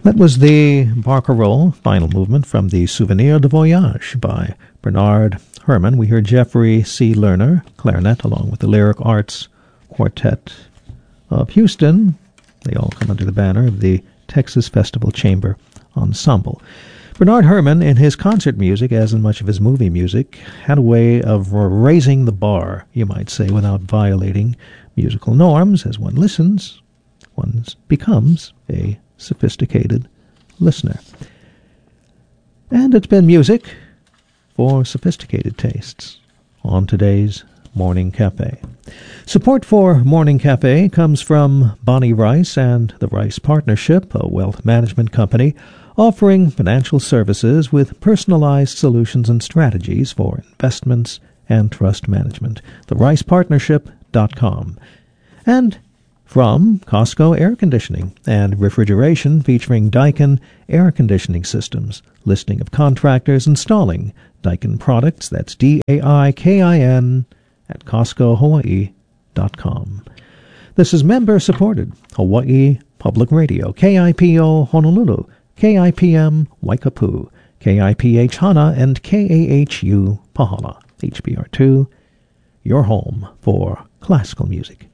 That was the Barcarolle final movement from the Souvenir de Voyage by Bernard Herrmann. We heard Jeffrey C. Lerner, clarinet, along with the Lyric Arts Quartet of Houston. They all come under the banner of the Texas Festival Chamber Ensemble. Bernard Herrmann, in his concert music, as in much of his movie music, had a way of raising the bar, you might say, without violating musical norms. As one listens, one becomes a sophisticated listener. And it's been music for sophisticated tastes on today's Morning Cafe. Support for Morning Cafe comes from Bonnie Rice and the Rice Partnership, a wealth management company offering financial services with personalized solutions and strategies for investments and trust management. TheRicePartnership.com. And from Costco Air Conditioning and Refrigeration, featuring Daikin Air Conditioning Systems. Listing of contractors installing Daikin products. That's Daikin at CostcoHawaii.com. This is member-supported Hawaii Public Radio, KIPO Honolulu, KIPM Waikapu, KIPH Hana, and KAHU Pahala. HBR2, your home for classical music.